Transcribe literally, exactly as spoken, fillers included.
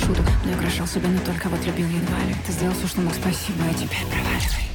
шуток. Я украшал себя, но только вот любил едва ли. Ты сделал все, что мог, спасибо, а теперь проваливай.